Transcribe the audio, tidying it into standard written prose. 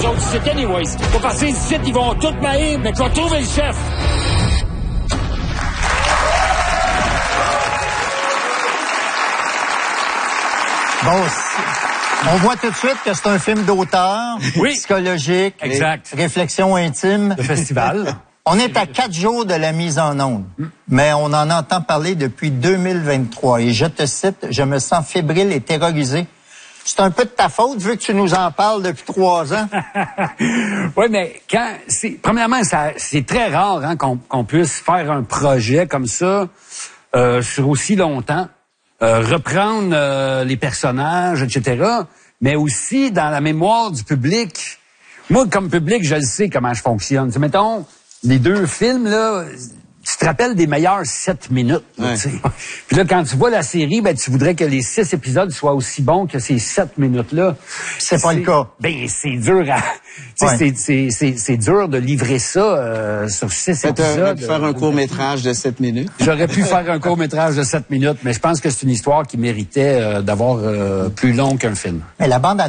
autres ici, anyways. Pas passer ici, ils vont tout m'haïr, mais je vais trouver le chef. Bon, on voit tout de suite que c'est un film d'auteur, oui, psychologique, exact, réflexion intime. Le festival. On est à 4 jours de la mise en onde, mais on en entend parler depuis 2023. Et je te cite, je me sens fébrile et terrorisé. C'est un peu de ta faute, vu que tu nous en parles depuis 3 ans. Oui, mais premièrement, c'est très rare hein, qu'on puisse faire un projet comme ça sur aussi longtemps, reprendre les personnages, etc., mais aussi dans la mémoire du public. Moi, comme public, je le sais comment je fonctionne. T'sais, mettons, les 2 films, là, tu te rappelles des meilleures 7 minutes. Là, puis là, quand tu vois la série, ben tu voudrais que les 6 épisodes soient aussi bons que ces 7 minutes-là. C'est pas le cas. Ben, c'est dur à... C'est dur de livrer ça sur 6 épisodes. J'aurais pu faire un court-métrage de 7 minutes. J'aurais pu faire un court-métrage de 7 minutes, mais je pense que c'est une histoire qui méritait d'avoir plus long qu'un film. Mais la bande